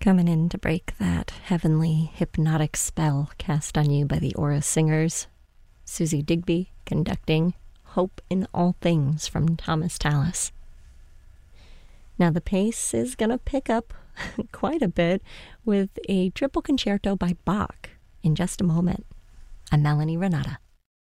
Coming in to break that heavenly hypnotic spell cast on you by the Aura Singers, Susie Digby conducting Hope in All Things from Thomas Tallis. Now the pace is going to pick up quite a bit with a triple concerto by Bach in just a moment. I'm Melanie Renata.